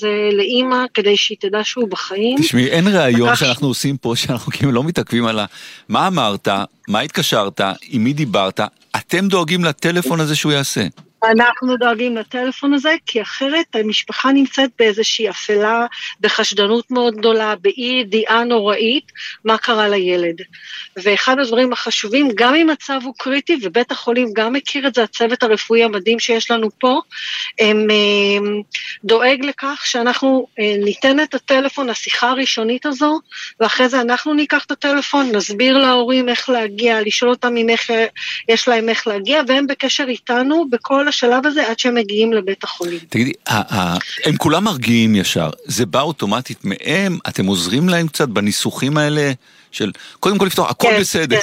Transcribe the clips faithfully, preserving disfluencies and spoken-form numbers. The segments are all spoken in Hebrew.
הזה לאמא, כדי שהיא תדע שהוא בחיים. תשמעי, אין רעיון שאנחנו עושים פה, שאנחנו כאילו לא מתעכבים על מה אמרת, מה התקשרת, עם מי דיברת, אתם דואגים לטלפון הזה שהוא יעשה. אנחנו דואגים לטלפון הזה, כי אחרת המשפחה נמצאת באיזושהי אפלה, בחשדנות מאוד גדולה, באי ידיעה נוראית, מה קרה לילד. ואחד הדברים החשובים, גם אם מצב הוא קריטי, ובית החולים גם מכיר את זה, הצוות הרפואי המדהים שיש לנו פה, הם, הם דואג לכך שאנחנו ניתן את הטלפון, השיחה הראשונית הזו, ואחרי זה אנחנו ניקח את הטלפון, נסביר להורים איך להגיע, לשאול אותם אם איך, יש להם איך להגיע, והם בקשר איתנו בכל השלב הזה עד שהם מגיעים לבית החולים. תגידי, הם כולם מרגיעים ישר, זה בא אוטומטית מהם, אתם עוזרים להם קצת בניסוחים האלה של, קודם כל לפתוח, הכל בסדר.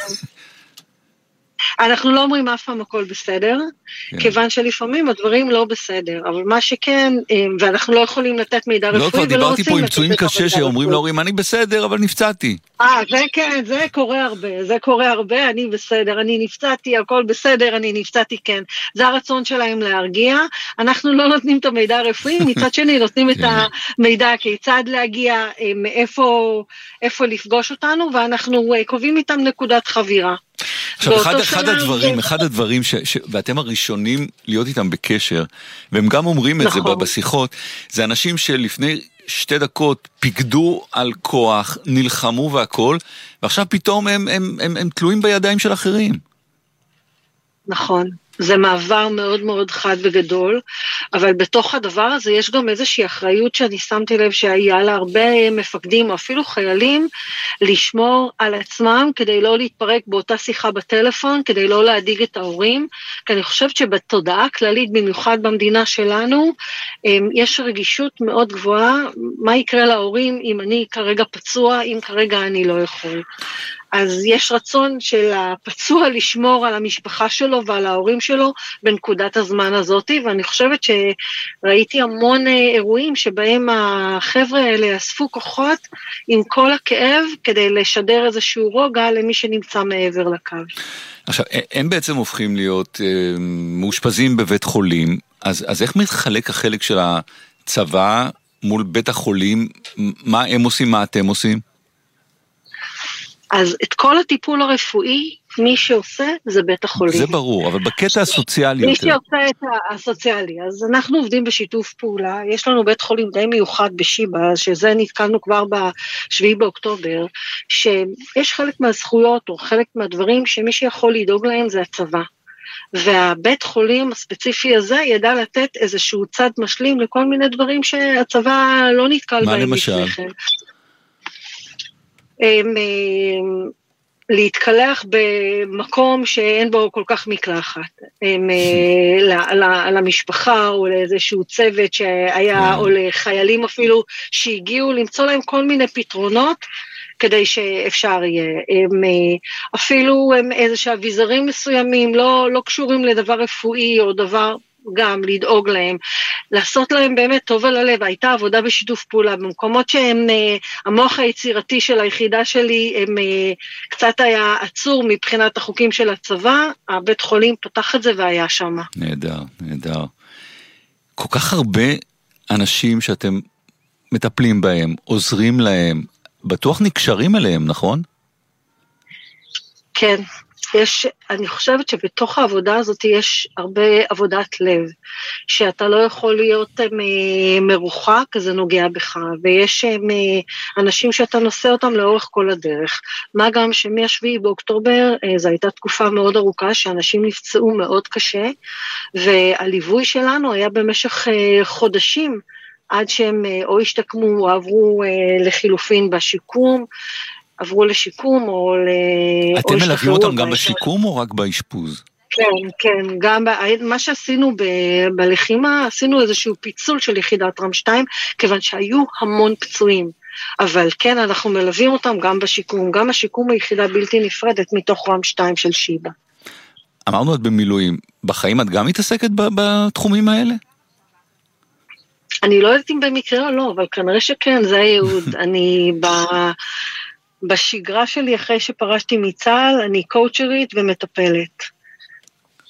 אנחנו לא אומרים אף פעם הכל בסדר, כיוון שלפעמים הדברים לא בסדר, אבל מה שכן, ואנחנו לא יכולים לתת מידע רפואי, לא, כבר דיברתי פה עם פצועים קשה שאומרים להורים, אני בסדר, אבל נפצעתי. אה, זה כן, זה קורה הרבה, זה קורה הרבה, אני בסדר, אני נפצעתי, הכל בסדר, אני נפצעתי, כן. זה הרצון שלהם להרגיע, אנחנו לא נותנים את המידע הרפואי, מצד שני נותנים את המידע כיצד להגיע, מאיפה, איפה לפגוש אותנו, ואנחנו קובעים איתם נקודת חבירה. עכשיו, אחד, אחד הדברים, אחד הדברים ש, ש, ואתם הראשונים להיות איתם בקשר, והם גם אומרים את נכון. זה בשיחות, זה אנשים שלפני שתי דקות פיקדו על כוח, נלחמו והכל, ועכשיו פתאום הם, הם, הם, הם תלויים בידיים של אחרים. נכון. זה מעבר מאוד מאוד חד וגדול, אבל בתוך הדבר הזה יש גם איזושהי אחריות שאני שמתי לב שהיה לה הרבה מפקדים או אפילו חיילים לשמור על עצמם כדי לא להתפרק באותה שיחה בטלפון, כדי לא להדיג את ההורים, כי אני חושבת שבתודעה כללית, במיוחד במדינה שלנו, יש רגישות מאוד גבוהה, מה יקרה להורים אם אני כרגע פצוע, אם כרגע אני לא יכול. אז יש רצון של הפצוע לשמור על המשפחה שלו ועל ההורים שלו בנקודת הזמן הזאת, ואני חושבת שראיתי המון אירועים שבהם החבר'ה האלה אספו כוחות עם כל הכאב כדי לשדר איזשהו רוגע למי שנמצא מעבר לקו. עכשיו, הם בעצם הופכים להיות אה, מאושפזים בבית חולים, אז, אז איך מתחלק החלק של הצבא מול בית החולים? מה הם עושים, מה אתם עושים? אז את כל הטיפול הרפואי, מי שעושה זה בית החולים. זה ברור, אבל בקטע הסוציאלי מי יותר. מי שעושה את הסוציאלי, אז אנחנו עובדים בשיתוף פעולה, יש לנו בית חולים די מיוחד בשיבא, שזה נתקלנו כבר בשביעי באוקטובר, שיש חלק מהזכויות או חלק מהדברים שמי שיכול לדאוג להם זה הצבא. והבית חולים הספציפי הזה ידע לתת איזשהו צד משלים לכל מיני דברים שהצבא לא נתקל בהם. מה למשל? להתקלח במקום שאין בו כל כך מקלחת, למשפחה או לאיזשהו צוות שהיה, או לחיילים אפילו שהגיעו למצוא להם כל מיני פתרונות כדי שאפשר יהיה. הם, אפילו הם איזשהו אביזרים מסוימים לא, לא קשורים לדבר רפואי או דבר גם לדאוג להם, לעשות להם באמת טוב על הלב. הייתה עבודה בשיתוף פעולה במקומות שהם, המוח היצירתי של היחידה שלי הם קצת היה עצור מבחינת החוקים של הצבא, הבית חולים פתח את זה והיה שם. נהדר, נהדר. כל כך הרבה אנשים שאתם מטפלים בהם, עוזרים להם, בטוח נקשרים אליהם, נכון? כן. יש, אני חושבת שבתוך העבודה הזאת יש הרבה עבודת לב, שאתה לא יכול להיות מרוחק, זה נוגע בך, ויש אנשים שאתה נושא אותם לאורך כל הדרך. מה גם שמהשביעי באוקטובר, זו הייתה תקופה מאוד ארוכה, שאנשים נפצעו מאוד קשה, והליווי שלנו היה במשך חודשים, עד שהם או השתקמו או עברו לחילופין בשיקום, עברו לשיקום או ל... אתם מלווים אותם גם בשיקום או רק באשפוז? כן, כן, גם מה שעשינו ב- בלחימה, עשינו איזשהו פיצול של יחידת רם-שתיים, כיוון שהיו המון פצועים, אבל כן, אנחנו מלווים אותם גם בשיקום, גם השיקום הוא יחידה בלתי נפרדת מתוך רם-שתיים של שיבא. אמרנו את במילואים, בחיים את גם מתעסקת בתחומים האלה? אני לא יודעת אם במקרה או לא, אבל כנראה שכן, זה הייעוד. אני ב... בשגרה שלי, אחרי שפרשתי מצה"ל, אני קואוצ'רית ומטפלת.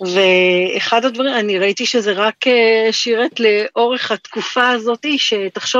ואחד הדברים, אני ראיתי שזה רק שירת לאורך התקופה הזאת, שתחשוב